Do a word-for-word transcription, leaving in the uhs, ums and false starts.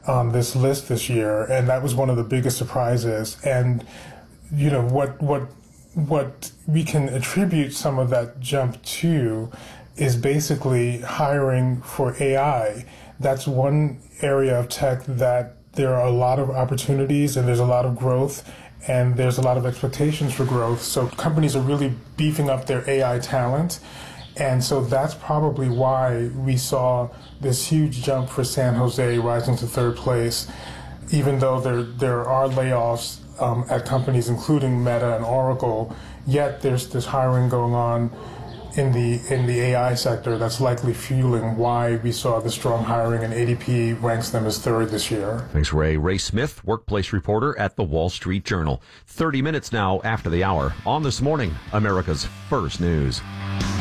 on this list this year, and that was one of the biggest surprises. And you know what what what we can attribute some of that jump to is basically hiring for A I. That's one area of tech that there are a lot of opportunities and there's a lot of growth and there's a lot of expectations for growth. So companies are really beefing up their A I talent. And so that's probably why we saw this huge jump for San Jose rising to third place, even though there there are layoffs um, at companies including Meta and Oracle, yet there's this hiring going on in the in the A I sector that's likely fueling why we saw the strong hiring, and A D P ranks them as third this year. Thanks, Ray. Ray Smith, workplace reporter at the Wall Street Journal. thirty minutes now after the hour on This Morning, America's First News.